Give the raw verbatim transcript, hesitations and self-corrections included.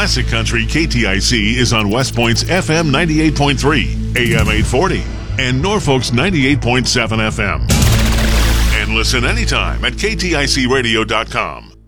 Classic Country K T I C is on West Point's F M ninety-eight point three, A M eight forty, and Norfolk's ninety-eight point seven F M. And listen anytime at K T I C radio dot com.